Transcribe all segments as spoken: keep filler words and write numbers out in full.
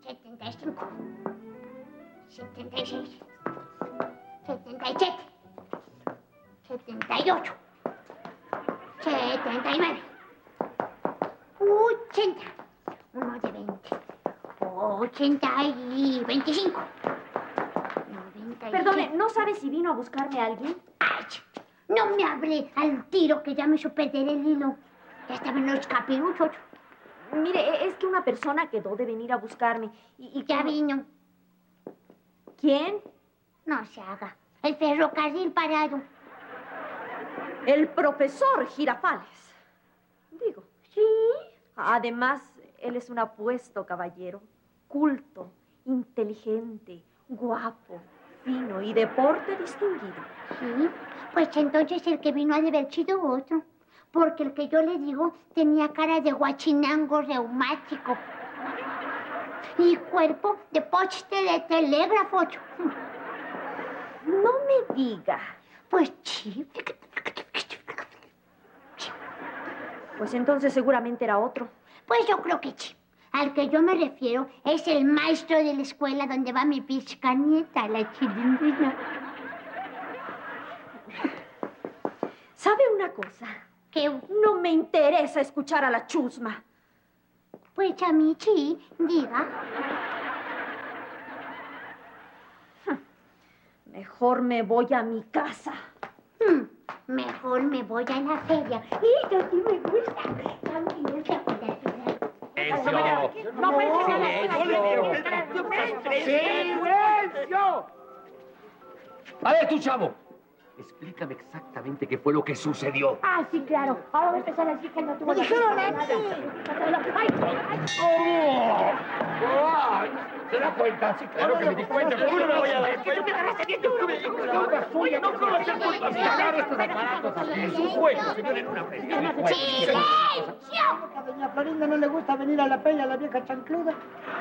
setenta y cinco, setenta y seis, setenta y siete, setenta y ocho, setenta y nueve, ochenta, uno de veinte, ochenta y veinticinco, noventa y Perdone, ¿no sabe si vino a buscarme a alguien? ¡Ay! No me hable al tiro que ya me hizo perder el hilo. Ya estaba en los capiruchos. Mire, es que una persona quedó de venir a buscarme y... y Ya como... vino. ¿Quién? No se haga. El ferrocarril parado. El profesor Girafales. Digo. ¿Sí? Además, él es un apuesto caballero, culto, inteligente, guapo, fino y de porte distinguido. Sí, pues entonces el que vino ha de haber sido otro. Porque el que yo le digo tenía cara de guachinango reumático. Y cuerpo de poste de telégrafo. No me diga. Pues sí. Pues entonces seguramente era otro. Pues yo creo que sí. Al que yo me refiero es el maestro de la escuela donde va mi pizca nieta, la chilindrina. ¿Sabe una cosa? Que no me interesa escuchar a la chusma. Pues a mí sí, diga. Mejor me voy a mi casa. Hmm, mejor me voy a la feria. Y eso sí me gusta. También se acuerda. ¡Eso! No puede ser. ¡Silencio! A ver, tú, chavo. Explícame exactamente qué fue lo que sucedió. Ah, sí, claro. Ahora voy a empezar a decir que no tuvo... ¡Me dijeron a mí! ¡Ay! ¡Oh! ¡Oh! ¿Se da cuenta? Sí, claro que me di cuenta. ¿Cómo no me voy a dar cuenta? ¡Tú me agarraste bien duro! Oye, no puedo hacer culpa de agarrar estos aparatos así. Es un juego, señor, en una feria. ¡Silencio! A doña Florinda no le gusta venir a la feria, la vieja chancluda.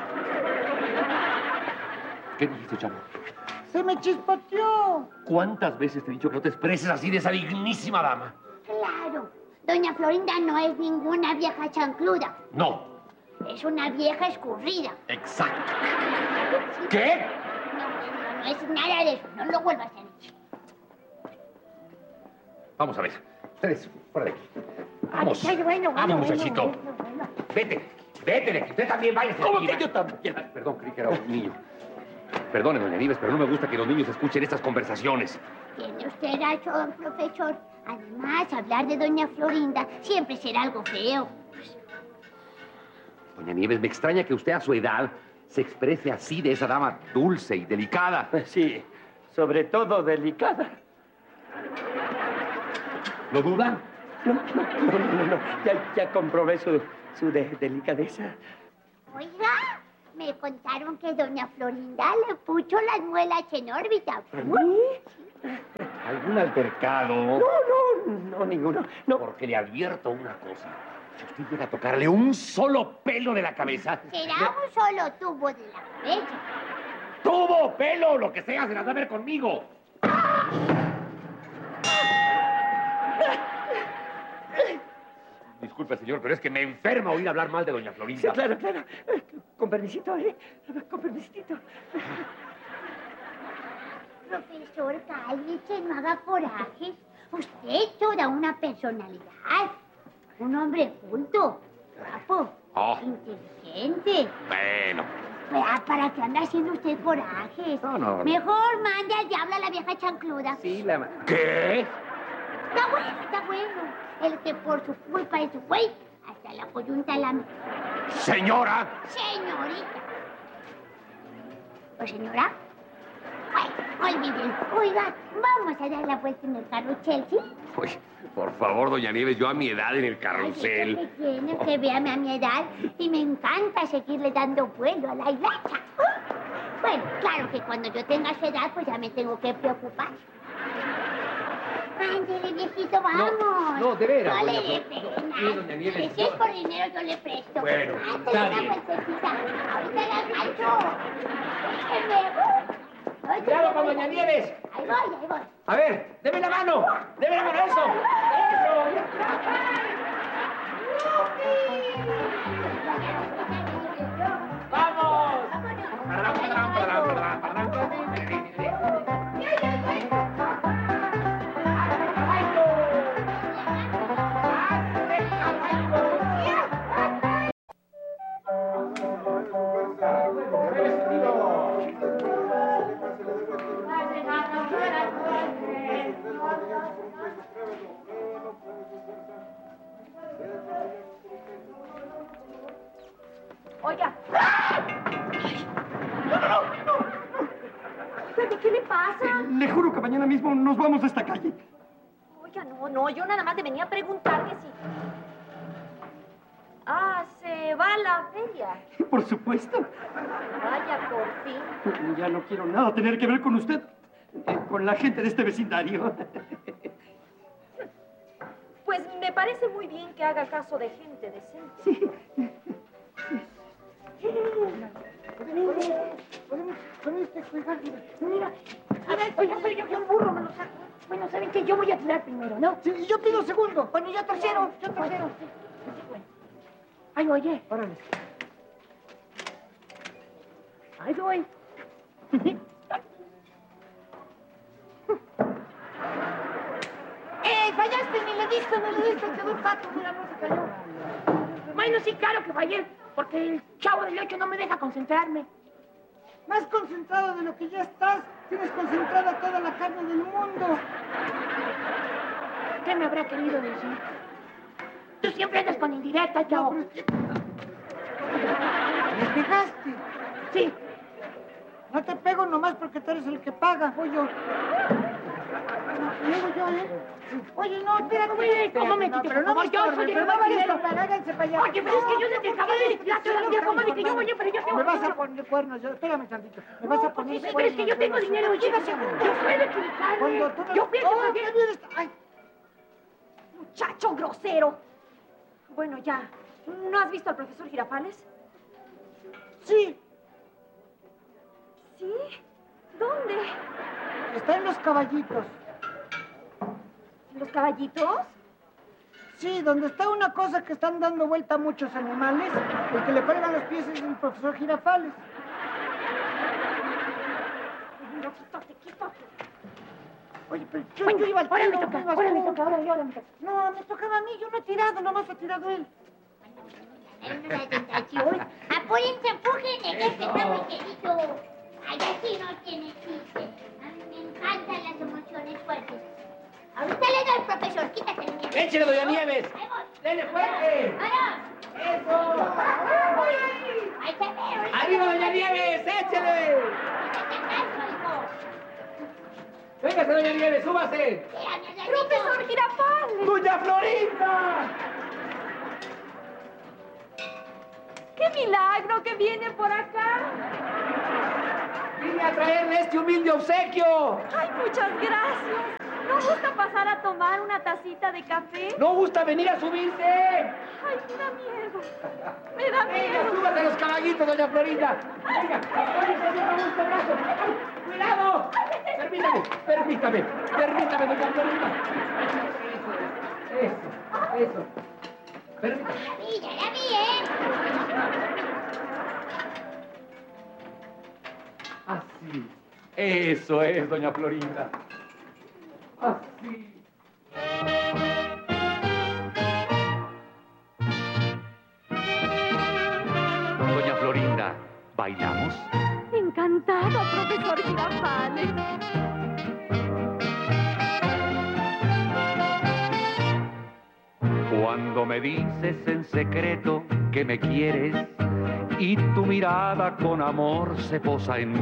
¿Qué dijiste, chavo? ¡Se me chispoteó! ¿Cuántas veces te he dicho que no te expreses así de esa dignísima dama? Claro. Doña Florinda no es ninguna vieja chancluda. No. Es una vieja escurrida. Exacto. ¿Qué? No, no, no es nada de eso. No lo vuelvas a decir. Vamos a ver. Ustedes, fuera de aquí. Vamos. Ay, bueno, bueno, Vamos, bueno, muchachito. bueno, bueno. Vete. Vete de aquí. Usted también vaya. ¿Cómo que yo también? Ay, perdón, creí que era un niño. Perdone, doña Nieves, pero no me gusta que los niños escuchen estas conversaciones. Tiene usted razón, profesor. Además, hablar de doña Florinda siempre será algo feo. Doña Nieves, me extraña que usted a su edad se exprese así de esa dama dulce y delicada. Sí, sobre todo delicada. ¿Lo duda? No, no, no, no, no. Ya, ya comprobé su, su de- delicadeza. Oiga, me contaron que doña Florinda le puso las muelas en órbita. ¿Algún altercado? No, no, no, ninguno. No. Porque le advierto una cosa. Si usted llega a tocarle un solo pelo de la cabeza... Será un solo tubo de la cabeza. ¡Tubo, pelo, lo que sea, se las va a ver conmigo! Disculpe, señor, pero es que me enferma oír hablar mal de doña Florinda. Sí, claro, claro. Con permisito, ¿eh? Con permisito. Profesor, cállese, no haga coraje. Usted es toda una personalidad. Un hombre culto, guapo, Oh. inteligente. Bueno. ¿Para, ¿Para qué anda haciendo usted corajes? No, no, no. Mejor mande al diablo a la vieja chancluda. Sí, la... ¿Qué? Está bueno, está bueno. El que por su culpa es su güey, hasta la coyunta la... Señora. Señorita. ¿O señora? Bueno, olvídenlo. Oiga, vamos a dar la vuelta en el carrusel, ¿sí? Oye, por favor, doña Nieves, yo a mi edad en el Ay, carrusel. ¿qué tiene? Que véame a mi edad y me encanta seguirle dando vuelo a la hilacha. Bueno, claro que cuando yo tenga su edad, pues ya me tengo que preocupar. Ándele, viejito, vamos. No, no, de veras, No doña le dé Flor. pena. No, doña Nieves, Si es yo- por dinero, yo le presto. Bueno, Ándele, está una bien. vueltecita. Ahorita la cacho. Déjeme. Ay, ¡Cuidado con voy. doña Nieves! Ahí voy, ahí voy. A ver, deme la mano. Deme la mano, eso. ¡Vamos! Oiga. No, no, no, no. Oiga, ¿qué le pasa? Le juro que mañana mismo nos vamos de esta calle. Oiga, no, no, yo nada más le venía a preguntar que si... Ah, se va a la feria. Por supuesto. Vaya, por fin. Ya no quiero nada tener que ver con usted, eh, con la gente de este vecindario. Pues me parece muy bien que haga caso de gente decente. Sí. Podemos, podemos, podemos despegar. Mira, a ver, oiga, pero yo, yo el burro me lo saco. Bueno, ¿saben qué? Yo voy a tirar primero, ¿no? Sí, y yo pido segundo. Bueno, yo tercero, yo tercero. Bueno. Ay, oye. Órale. Ahí voy. ¡Eh, fallaste! Ni le diste, ni le diste. Quedó el pato, mira, no se cayó. Bueno, sí, claro que fallé, porque el chavo del ocho no me deja concentrarme. Más concentrado de lo que ya estás. Tienes concentrada toda la carne del mundo. ¿Qué me habrá querido decir? Tú siempre andas con indirecta, chavo. No, pero es que... ¿Me pegaste? Sí. No te pego nomás porque tú eres el que paga, voy yo. Luego yo, ¿eh? Oye, no, espérate. Oye, ¿cómo me quito? Pero no me yo soy el que va a valer. Háganse para allá. Oye, pero es que yo desde el caballo de clase, ¿cómo de que yo voy yo? Pero yo tengo... Me vas a poner cuernos, yo, espérame tantito. Me vas a poner cuernos. Pero es que yo tengo dinero, oye, yo puedo equivocarme. Yo pienso que... Ay. Muchacho grosero. Bueno, ya. ¿No has visto al profesor Girafales? Sí. ¿Sí? ¿Dónde? Está en Los Caballitos. ¿En Los Caballitos? Sí, donde está una cosa que están dando vuelta a muchos animales. El que le cuelgan los pies es el profesor Girafales. No, quítate, quítate. Oye, pero yo, bueno, yo iba al ahora tiro, me toca, tú ibas ahora tú. me toca, ahora yo, ahora me toca. No, me tocaba a mí, yo no he tirado, nomás ha tirado él. Es una tentación. Apúrense, empujen, que este está muy querido. Ay, así no tiene chiste. A mí me encantan las emociones fuertes. Ahorita le doy al profesor, quítate el miedo. ¡Échale, doña Nieves! Ahí voy. ¡Dele fuerte! ¡Ahora! ¡Eso! ¡Ahí se ve! ¡Arriba, doña Nieves! ¡Échale! ¡Véngase, doña Nieves! ¡Súbase! ¡Profesor Girafales! ¡Doña Florinda! ¡Qué milagro que viene por acá! ¡Vine a traerle este humilde obsequio! ¡Ay, muchas gracias! ¿No gusta pasar a tomar una tacita de café? ¿No gusta venir a subirse? ¡Ay, me da miedo! ¡Me da Venga, miedo! súbase a los caballitos, doña Florinda. Venga, oye, señor, no gusta brazo. ¡Cuidado! Permítame, permítame, permítame, doña Florinda. Eso, eso, eso. Permítame. Ya vi, ya la vi, ¿eh? Así. Eso es, doña Florinda. Así. Doña Florinda, ¿bailamos? Encantado, profesor Girafales. Cuando me dices en secreto que me quieres y tu mirada con amor se posa en